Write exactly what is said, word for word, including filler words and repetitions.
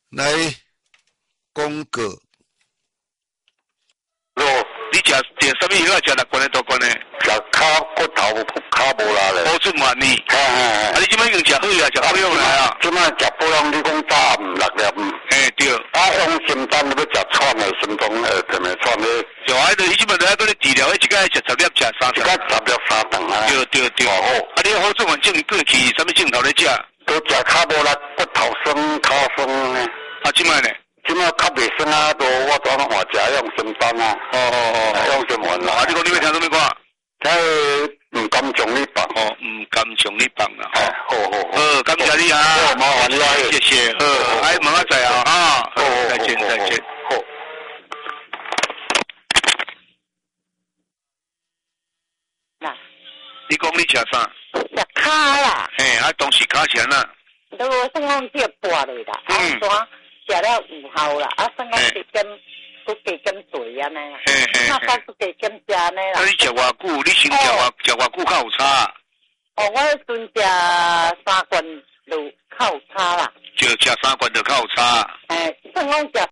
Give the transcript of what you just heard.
来讲过。 咯， 你食食什么药啊？食六罐的多罐的？ 食骹骨头骹无力咧。 好出蛮呢。 嘿嘿嘿。 啊，你即摆已经食好啊，食保养来啊。 即摆食保养，你讲早暗六粒。 嘿，对。 啊，用心丹你要食喘的，心中呃特别喘的。 就爱着，伊即摆在嗰啲治疗，一个食十粒，食三一个十粒三顿啊。 对对对。 哦好。 啊，你好做完正过去，什么镜头咧食？ 都食骹无力，骨头酸，骹酸呢。 啊，即摆呢？ 即摆较袂酸啊，都我昨晚食用心丹啊。 哦哦哦。 用心丸啦。 啊，你讲你要听什么歌？ 即唔敢将你放。 哦，唔敢将你放啦。 哦，好好好。 好，感谢你啊。 好，麻烦你啊。 谢谢。好，哎，问下仔啊啊。 好， 再见再见。 好。 嗱， 你讲你食啥？ 食卡啦。 嘿，啊，当时卡钱啦。 都算讲只拨落啦，啊，怎食了有效啦，啊，算讲加减，都加减水安尼啦。 嘿嘿。 那发都加减食安尼啦。 啊，你食偌久？你先食偌食偌久较有差？ 哦，我迄阵食三罐就较有差啦。 就食三罐就较有差。 诶，算讲食